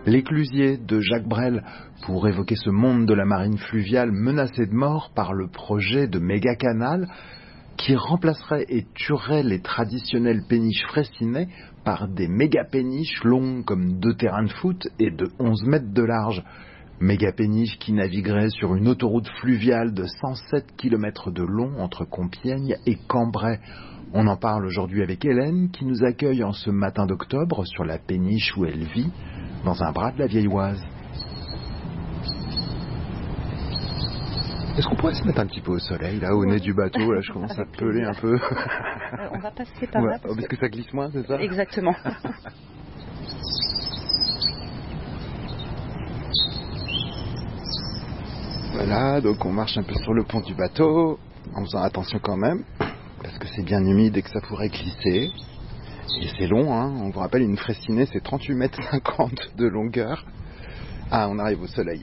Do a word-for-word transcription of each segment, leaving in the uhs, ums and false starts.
L'éclusier de Jacques Brel, pour évoquer ce monde de la marine fluviale menacé de mort par le projet de méga-canal qui remplacerait et tuerait les traditionnelles péniches fraissinet par des méga-péniches longues comme deux terrains de foot et de onze mètres de large. Méga-péniches qui navigueraient sur une autoroute fluviale de cent sept kilomètres de long entre Compiègne et Cambrai. On en parle aujourd'hui avec Hélène qui nous accueille en ce matin d'octobre sur la péniche où elle vit, dans un bras de la Vieilloise. Est-ce qu'on pourrait se mettre un petit peu au soleil, là, au nez du bateau? Là, je commence à peler un peu. Euh, on va passer par ouais, là. Parce, parce que... que ça glisse moins, c'est ça? Exactement. Voilà, donc on marche un peu sur le pont du bateau, en faisant attention quand même, parce que c'est bien humide et que ça pourrait glisser. Et c'est long, hein. On vous rappelle, une fraissinet, c'est trente-huit mètres cinquante de longueur. Ah, on arrive au soleil.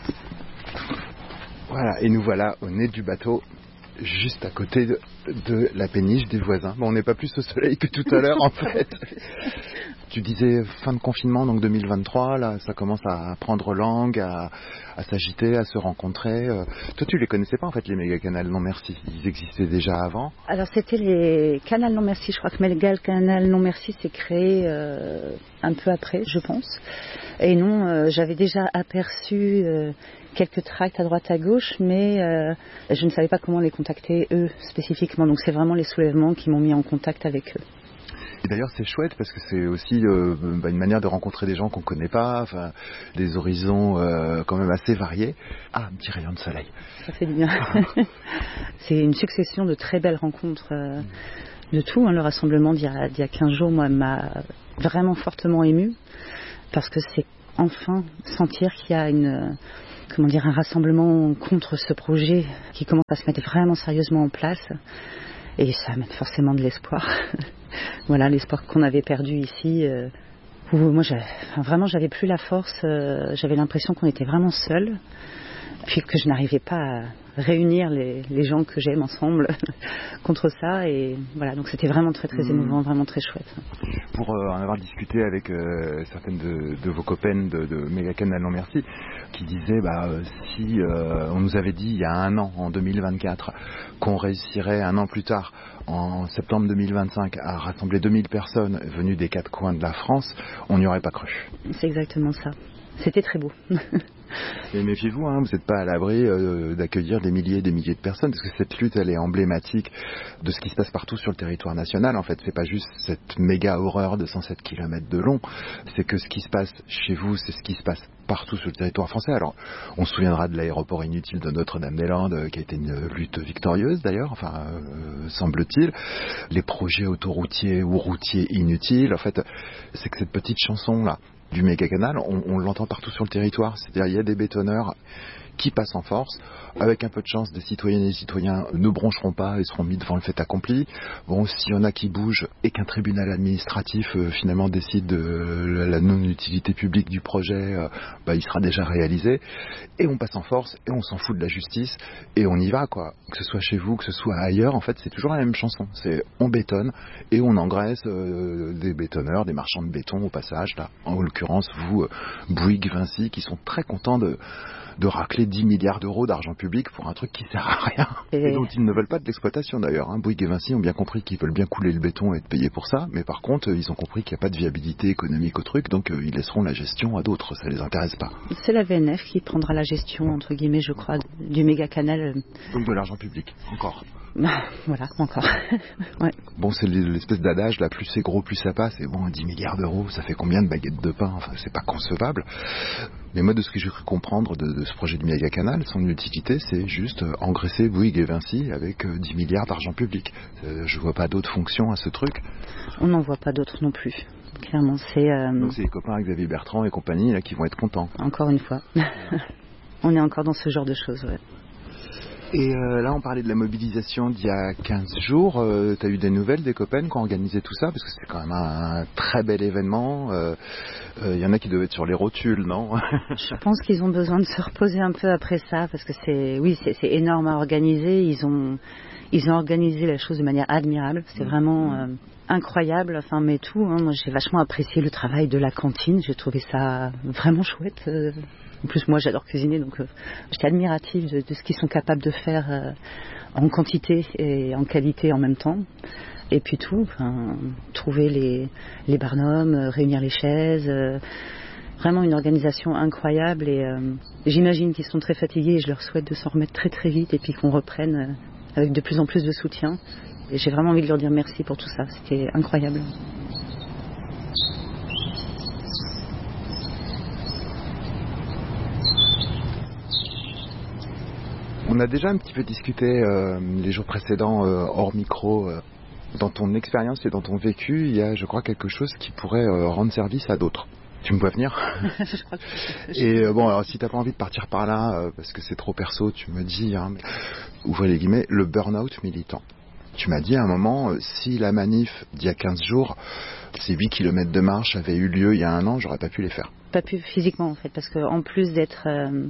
Voilà, et nous voilà au nez du bateau, juste à côté de, de la péniche des voisins. Bon, on n'est pas plus au soleil que tout à l'heure, en fait. Tu disais fin de confinement, donc deux mille vingt-trois, là, ça commence à prendre langue, à, à s'agiter, à se rencontrer. Euh, toi, tu les connaissais pas, en fait, les méga-canals non merci. Ils existaient déjà avant. Alors, c'était les canals non merci. Je crois que méga-canal non merci s'est créé euh, un peu après, je pense. Et non, euh, j'avais déjà aperçu euh, quelques tracts à droite à gauche, mais euh, je ne savais pas comment les contacter, eux, spécifiquement. Donc, c'est vraiment les soulèvements qui m'ont mis en contact avec eux. Et d'ailleurs, c'est chouette parce que c'est aussi euh, bah, une manière de rencontrer des gens qu'on connaît pas, enfin, des horizons euh, quand même assez variés. Ah, un petit rayon de soleil. Ça fait du bien. C'est une succession de très belles rencontres euh, de tout. Hein. Le rassemblement d'il y a, d'il y a quinze jours, moi, m'a vraiment fortement émue parce que c'est enfin sentir qu'il y a une, comment dire, un rassemblement contre ce projet qui commence à se mettre vraiment sérieusement en place. Et ça amène forcément de l'espoir. Voilà, l'espoir qu'on avait perdu ici. Euh, où moi, j'avais, enfin, vraiment, j'avais plus la force. Euh, j'avais l'impression qu'on était vraiment seuls. Puis que je n'arrivais pas à réunir les, les gens que j'aime ensemble contre ça. Et voilà, donc c'était vraiment très, très émouvant, vraiment très chouette. Pour euh, en avoir discuté avec euh, certaines de, de vos copaines de, de méga-canal non merci, qui disaient bah, euh, si euh, on nous avait dit il y a un an, en deux mille vingt-quatre, qu'on réussirait un an plus tard, en septembre deux mille vingt-cinq, à rassembler deux mille personnes venues des quatre coins de la France, on n'y aurait pas cru. C'est exactement ça. C'était très beau. Et méfiez-vous, hein, vous n'êtes pas à l'abri euh, d'accueillir des milliers et des milliers de personnes, parce que cette lutte, elle est emblématique de ce qui se passe partout sur le territoire national. En fait, c'est pas juste cette méga horreur de cent sept kilomètres de long, c'est que ce qui se passe chez vous, c'est ce qui se passe partout sur le territoire français. Alors, on se souviendra de l'aéroport inutile de Notre-Dame-des-Landes, euh, qui a été une lutte victorieuse d'ailleurs, enfin, euh, semble-t-il. Les projets autoroutiers ou routiers inutiles, en fait, c'est que cette petite chanson-là, du méga-canal, on, on l'entend partout sur le territoire. C'est-à-dire il y a des bétonneurs qui passent en force. Avec un peu de chance, des citoyennes et des citoyens ne broncheront pas et seront mis devant le fait accompli. Bon, s'il y en a qui bougent et qu'un tribunal administratif euh, finalement décide de euh, la non-utilité publique du projet, euh, bah, il sera déjà réalisé. Et on passe en force et on s'en fout de la justice et on y va, quoi. Que ce soit chez vous, que ce soit ailleurs, en fait, c'est toujours la même chanson. C'est on bétonne et on engraisse euh, des bétonneurs, des marchands de béton au passage, là. En l'occurrence, vous, euh, Bouygues, Vinci, qui sont très contents de de racler dix milliards d'euros d'argent public pour un truc qui sert à rien et, et dont ils ne veulent pas de l'exploitation d'ailleurs. Hein. Bouygues et Vinci ont bien compris qu'ils veulent bien couler le béton et être payés pour ça, mais par contre ils ont compris qu'il n'y a pas de viabilité économique au truc, donc euh, ils laisseront la gestion à d'autres, ça les intéresse pas. C'est la V N F qui prendra la gestion, entre guillemets, je crois, du méga canal. Donc de l'argent public, encore. Voilà, encore. Ouais. Bon, c'est l'espèce d'adage, là, plus c'est gros, plus ça passe. Et bon, dix milliards d'euros, ça fait combien de baguettes de pain? Enfin, c'est pas concevable. Mais moi, de ce que j'ai cru comprendre de, de ce projet du méga-canal, son utilité, c'est juste euh, engraisser Bouygues et Vinci avec euh, dix milliards d'argent public. Euh, je vois pas d'autres fonctions à ce truc. On n'en voit pas d'autres non plus. Clairement, c'est... Euh... Donc c'est les copains Xavier Bertrand et compagnie, là, qui vont être contents. Encore une fois. On est encore dans ce genre de choses, ouais. Et euh, là, on parlait de la mobilisation d'il y a quinze jours. Euh, tu as eu des nouvelles des copains qui ont organisé tout ça? Parce que c'était quand même un, un très bel événement. Il euh, euh, y en a qui devaient être sur les rotules, non? Je pense qu'ils ont besoin de se reposer un peu après ça. Parce que c'est, oui, c'est, c'est énorme à organiser. Ils ont, ils ont organisé la chose de manière admirable. C'est vraiment euh, incroyable. Enfin, mais tout. Hein, moi, j'ai vachement apprécié le travail de la cantine. J'ai trouvé ça vraiment chouette. Euh, en plus, moi, j'adore cuisiner, donc euh, j'étais admirative de, de ce qu'ils sont capables de faire euh, en quantité et en qualité en même temps. Et puis tout. Enfin, trouver les les barnums, euh, réunir les chaises. Euh, Vraiment une organisation incroyable et euh, j'imagine qu'ils sont très fatigués et je leur souhaite de s'en remettre très très vite et puis qu'on reprenne euh, avec de plus en plus de soutien. Et j'ai vraiment envie de leur dire merci pour tout ça, c'était incroyable. On a déjà un petit peu discuté euh, les jours précédents euh, hors micro. Euh, dans ton expérience et dans ton vécu, il y a je crois quelque chose qui pourrait euh, rendre service à d'autres. Tu me vois venir? Je crois que c'est... Et euh, bon, alors si t'as pas envie de partir par là, euh, parce que c'est trop perso, tu me dis, hein, mais, ouvrez les guillemets, le burn-out militant. Tu m'as dit à un moment, euh, si la manif d'il y a quinze jours, ces huit kilomètres de marche avaient eu lieu il y a un an, j'aurais pas pu les faire. Pas pu physiquement en fait, parce qu'en plus d'être euh,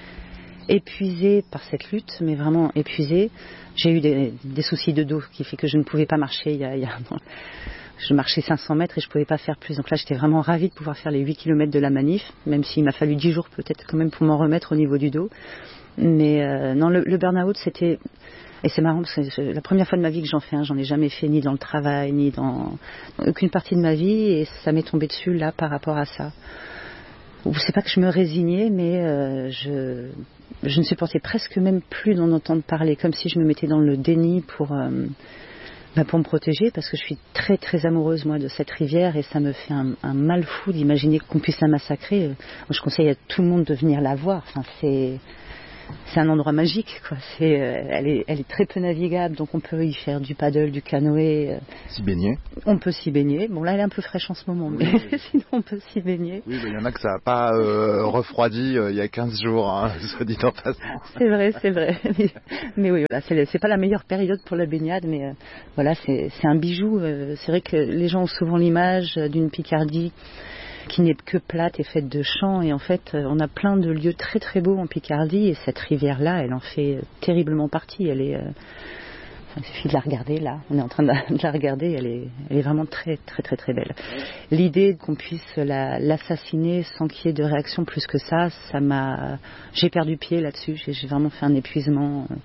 épuisée par cette lutte, mais vraiment épuisée, j'ai eu des, des soucis de dos qui fait que je ne pouvais pas marcher il y a, il y a un an. Je marchais cinq cents mètres et je ne pouvais pas faire plus. Donc là, j'étais vraiment ravie de pouvoir faire les huit kilomètres de la manif, même s'il m'a fallu dix jours peut-être quand même pour m'en remettre au niveau du dos. Mais euh, non, le, le burn-out, c'était... Et c'est marrant, parce que c'est la première fois de ma vie que j'en fais un. J'en ai jamais fait ni dans le travail, ni dans, dans aucune partie de ma vie. Et ça m'est tombé dessus là par rapport à ça. C'est pas que je me résignais, mais euh, je, je ne supportais presque même plus d'en entendre parler. Comme si je me mettais dans le déni pour... Euh, Ben pour me protéger, parce que je suis très très amoureuse moi de cette rivière et ça me fait un, un mal fou d'imaginer qu'on puisse la massacrer. Moi, je conseille à tout le monde de venir la voir. Enfin, c'est c'est un endroit magique, quoi. C'est, euh, elle est elle est très peu navigable, donc on peut y faire du paddle, du canoë. Euh, s'y baigner. On peut s'y baigner. Bon là, elle est un peu fraîche en ce moment, mais oui, oui. Sinon on peut s'y baigner. Oui, il y en a que ça n'a pas euh, refroidi euh, il y a quinze jours, hein, soit dit en passant. C'est vrai, c'est vrai. Mais, mais oui, voilà, c'est, c'est pas la meilleure période pour la baignade, mais euh, voilà, c'est, c'est un bijou. Euh, c'est vrai que les gens ont souvent l'image d'une Picardie qui n'est que plate et faite de champs, et en fait, euh, on a plein de lieux très très beaux en Picardie, et cette rivière-là, elle en fait euh, terriblement partie. Elle est, euh, enfin, il suffit de la regarder là. On est en train de la, de la regarder. Elle est, elle est vraiment très très très très belle. L'idée qu'on puisse la, l'assassiner sans qu'il y ait de réaction plus que ça, ça m'a, j'ai perdu pied là-dessus. J'ai, j'ai vraiment fait un épuisement. Euh,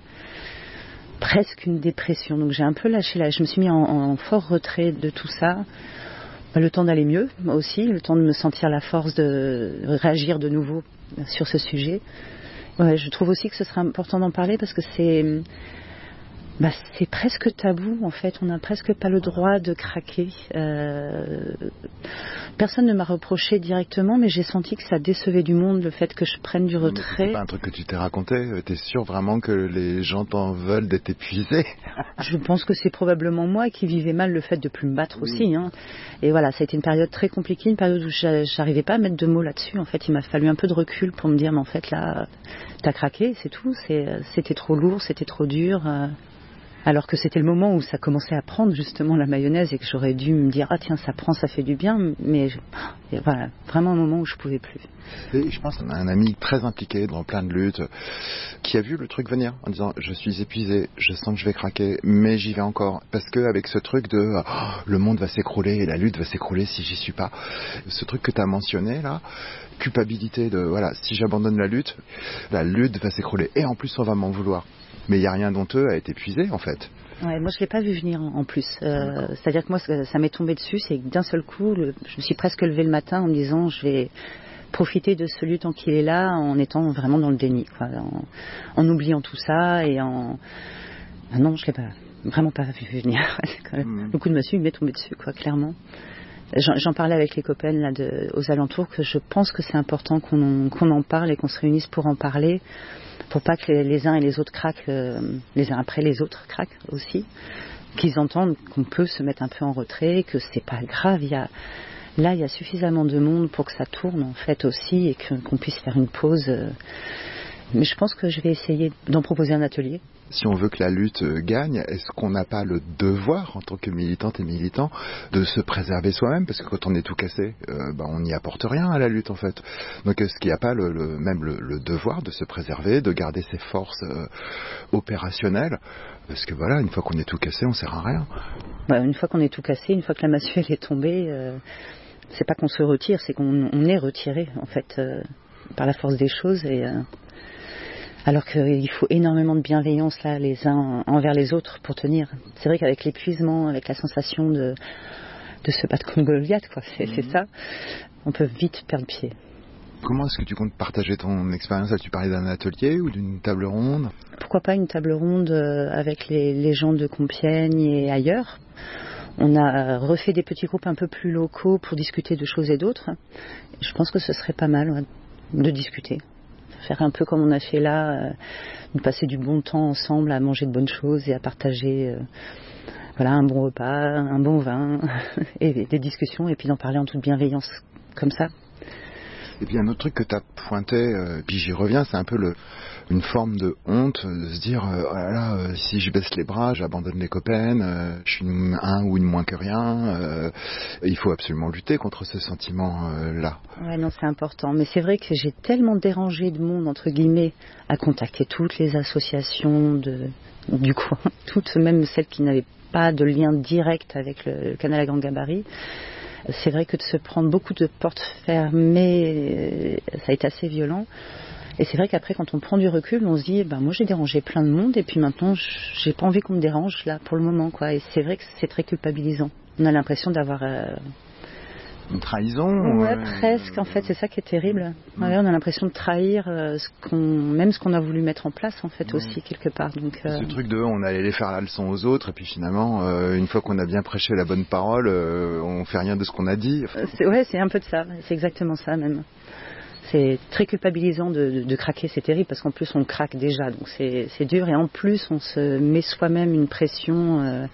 presque une dépression, donc j'ai un peu lâché là, je me suis mis en, en fort retrait de tout ça, le temps d'aller mieux, moi aussi, le temps de me sentir la force de réagir de nouveau sur ce sujet. Ouais, je trouve aussi que ce serait important d'en parler parce que c'est, bah, c'est presque tabou en fait, on n'a presque pas le droit de craquer. Euh, personne ne m'a reproché directement, mais j'ai senti que ça décevait du monde le fait que je prenne du retrait. C'est pas un truc que tu t'es raconté? T'es sûr vraiment que les gens t'en veulent d'être épuisé? Je pense que c'est probablement moi qui vivais mal le fait de plus me battre aussi. Hein. Et voilà, ça a été une période très compliquée, une période où j'arrivais pas à mettre de mots là-dessus. En fait, il m'a fallu un peu de recul pour me dire, mais en fait là, t'as craqué, c'est tout. C'est, c'était trop lourd, c'était trop dur. Euh... Alors que c'était le moment où ça commençait à prendre justement la mayonnaise et que j'aurais dû me dire ah tiens ça prend, ça fait du bien, mais je... et voilà, vraiment un moment où je pouvais plus. Et je pense qu'on a un ami très impliqué dans plein de luttes qui a vu le truc venir en disant je suis épuisé, je sens que je vais craquer, mais j'y vais encore parce que avec ce truc de oh, le monde va s'écrouler et la lutte va s'écrouler si j'y suis pas, ce truc que tu as mentionné là, culpabilité de voilà si j'abandonne la lutte, la lutte va s'écrouler et en plus on va m'en vouloir. Mais il n'y a rien d'honteux à être épuisé, en fait. Ouais, moi, je ne l'ai pas vu venir en plus. Euh, c'est-à-dire que moi, ça, ça m'est tombé dessus. C'est que d'un seul coup, le, je me suis presque levée le matin en me disant je vais profiter de celui tant qu'il est là en étant vraiment dans le déni, quoi, en, en oubliant tout ça et en... Ah non, je ne l'ai pas, vraiment pas vu venir. Quand même, mmh. Le coup de massue, il m'est tombé dessus, quoi, clairement. J'en, j'en parlais avec les copains là, de, aux alentours que je pense que c'est important qu'on en, qu'on en parle et qu'on se réunisse pour en parler. Pour pas que les, les uns et les autres craquent, euh, les uns après les autres craquent aussi, qu'ils entendent qu'on peut se mettre un peu en retrait, que c'est pas grave. Il y a, là, il y a suffisamment de monde pour que ça tourne en fait aussi et que, qu'on puisse faire une pause. Euh, mais je pense que je vais essayer d'en proposer un atelier. Si on veut que la lutte gagne, est-ce qu'on n'a pas le devoir, en tant que militante et militant, de se préserver soi-même? Parce que quand on est tout cassé, euh, bah, on n'y apporte rien à la lutte, en fait. Donc est-ce qu'il n'y a pas le, le, même le, le devoir de se préserver, de garder ses forces euh, opérationnelles? Parce que voilà, une fois qu'on est tout cassé, on sert à rien. Ouais, une fois qu'on est tout cassé, une fois que la massue elle est tombée, euh, c'est pas qu'on se retire, c'est qu'on on est retiré, en fait, euh, par la force des choses. Et... Euh, Alors qu'il faut énormément de bienveillance là, les uns envers les autres pour tenir. C'est vrai qu'avec l'épuisement, avec la sensation de, de se battre comme Goliath, quoi, c'est, c'est ça, on peut vite perdre pied. Comment est-ce que tu comptes partager ton expérience? As-tu parlé d'un atelier ou d'une table ronde? Pourquoi pas une table ronde avec les, les gens de Compiègne et ailleurs. On a refait des petits groupes un peu plus locaux pour discuter de choses et d'autres. Je pense que ce serait pas mal, ouais, de discuter. Faire un peu comme on a fait là, euh, de passer du bon temps ensemble à manger de bonnes choses et à partager euh, voilà, un bon repas, un bon vin et des discussions, et puis d'en parler en toute bienveillance comme ça. Et puis un autre truc que tu as pointé, euh, puis j'y reviens, c'est un peu le, une forme de honte, de se dire euh, oh là là, euh, si je baisse les bras, j'abandonne les copains, euh, je suis une, un ou une moins que rien. Euh, il faut absolument lutter contre ce sentiment-là. Euh, ouais, non, c'est important. Mais c'est vrai que j'ai tellement dérangé de monde, entre guillemets, à contacter toutes les associations de, du coin, toutes, même celles qui n'avaient pas de lien direct avec le, le canal à grand gabarit. C'est vrai que de se prendre beaucoup de portes fermées, ça a été assez violent. Et c'est vrai qu'après, quand on prend du recul, on se dit, ben moi j'ai dérangé plein de monde, et puis maintenant, j'ai pas envie qu'on me dérange là pour le moment, quoi. Et c'est vrai que c'est très culpabilisant. On a l'impression d'avoir euh... une trahison. Ouais, euh... presque. En fait, c'est ça qui est terrible. Ouais, on a l'impression de trahir euh, ce qu'on, même ce qu'on a voulu mettre en place, en fait, ouais. aussi quelque part. Donc, euh... ce truc de, on allait aller faire la leçon aux autres, et puis finalement, euh, une fois qu'on a bien prêché la bonne parole, euh, on fait rien de ce qu'on a dit. Enfin... C'est, ouais, c'est un peu de ça. C'est exactement ça même. C'est très culpabilisant de, de, de craquer, c'est terrible parce qu'en plus on craque déjà, donc c'est, c'est dur, et en plus on se met soi-même une pression euh,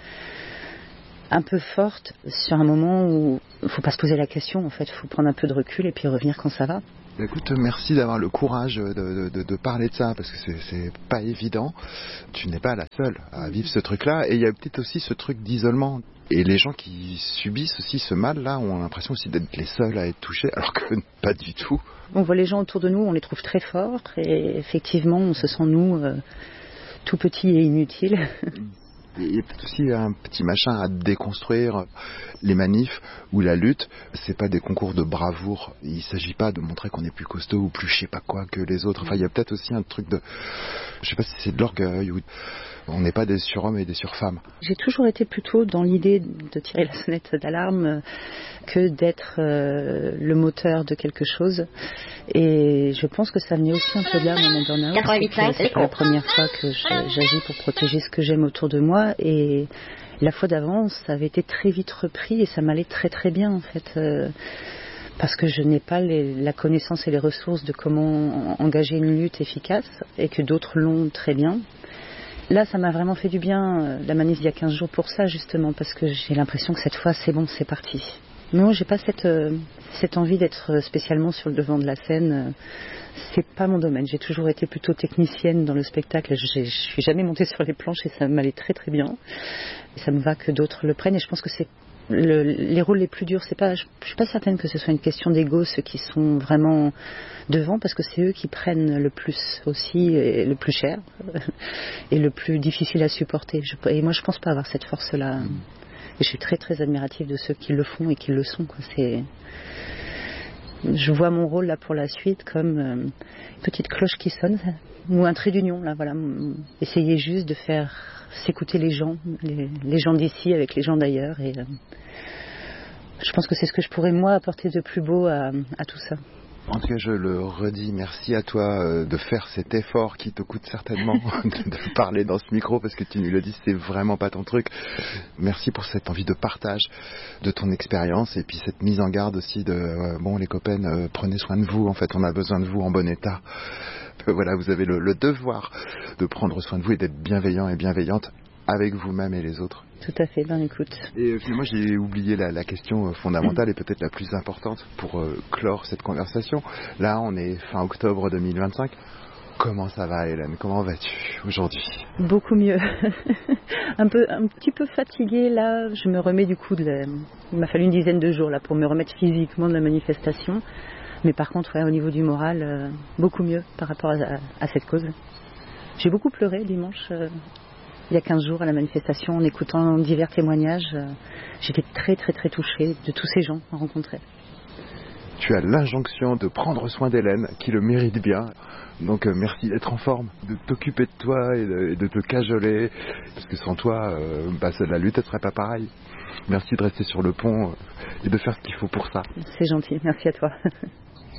un peu forte sur un moment où il ne faut pas se poser la question, en fait, il faut prendre un peu de recul et puis revenir quand ça va. Écoute, merci d'avoir le courage de, de, de, de parler de ça, parce que c'est, c'est pas évident. Tu n'es pas la seule à vivre ce truc-là, et il y a peut-être aussi ce truc d'isolement. Et les gens qui subissent aussi ce mal-là ont l'impression aussi d'être les seuls à être touchés, alors que pas du tout. On voit les gens autour de nous, on les trouve très forts, et effectivement, on se sent, nous, euh, tout petits et inutiles. Il y a peut-être aussi un petit machin à déconstruire. Les manifs ou la lutte, c'est pas des concours de bravoure. Il s'agit pas de montrer qu'on est plus costaud ou plus je sais pas quoi que les autres. Enfin, il y a peut-être aussi un truc de, je sais pas si c'est de l'orgueil ou on n'est pas des surhommes et des surfemmes. J'ai toujours été plutôt dans l'idée de tirer la sonnette d'alarme que d'être euh, le moteur de quelque chose. Et je pense que ça venait aussi un peu de là, mon burn-out. C'est, c'est pas la première fois que je, j'agis pour protéger ce que j'aime autour de moi. Et la fois d'avant, ça avait été très vite repris et ça m'allait très très bien, en fait. Euh, parce que je n'ai pas les, la connaissance et les ressources de comment engager une lutte efficace, et que d'autres l'ont très bien. Là, ça m'a vraiment fait du bien, la manif d'il y a quinze jours, pour ça, justement, parce que j'ai l'impression que cette fois, c'est bon, c'est parti. Non, j'ai pas cette, euh, cette envie d'être spécialement sur le devant de la scène. C'est pas mon domaine. J'ai toujours été plutôt technicienne dans le spectacle. Je, je suis jamais montée sur les planches et ça m'allait très très bien. Et ça me va que d'autres le prennent, et je pense que c'est le, les rôles les plus durs. C'est pas, je, je suis pas certaine que ce soit une question d'ego, ceux qui sont vraiment devant, parce que c'est eux qui prennent le plus aussi, et le plus cher et le plus difficile à supporter. Je, et moi, je pense pas avoir cette force-là. Mmh. Et je suis très très admirative de ceux qui le font et qui le sont, quoi. C'est... Je vois mon rôle là pour la suite comme euh, une petite cloche qui sonne, ou un trait d'union là, voilà. Essayer juste de faire s'écouter les gens, les, les gens d'ici avec les gens d'ailleurs, et euh, je pense que c'est ce que je pourrais moi apporter de plus beau à, à tout ça. En tout cas, je le redis, merci à toi euh, de faire cet effort qui te coûte certainement de, de parler dans ce micro, parce que tu nous le dis, c'est vraiment pas ton truc. Merci pour cette envie de partage de ton expérience, et puis cette mise en garde aussi de euh, bon, les copains, euh, prenez soin de vous. En fait, on a besoin de vous en bon état. Euh, voilà, vous avez le, le devoir de prendre soin de vous et d'être bienveillant et bienveillante avec vous-même et les autres. Tout à fait, ben écoute. Et euh, moi j'ai oublié la, la question fondamentale et peut-être la plus importante pour euh, clore cette conversation. Là on est fin octobre deux mille vingt-cinq. Comment ça va, Hélène? Comment vas-tu aujourd'hui? Beaucoup mieux. un peu, un petit peu fatiguée là. Je me remets du coup de la... Il m'a fallu une dizaine de jours là pour me remettre physiquement de la manifestation. Mais par contre, ouais, au niveau du moral, euh, beaucoup mieux par rapport à, à cette cause. J'ai beaucoup pleuré dimanche, euh, il y a quinze jours à la manifestation, en écoutant divers témoignages. Euh, j'étais très très très touchée de tous ces gens rencontrés. Tu as l'injonction de prendre soin d'Hélène, qui le mérite bien. Donc euh, merci d'être en forme, de t'occuper de toi et de, et de te cajoler. Parce que sans toi, euh, bah, la lutte ne serait pas pareille. Merci de rester sur le pont euh, et de faire ce qu'il faut pour ça. C'est gentil, merci à toi.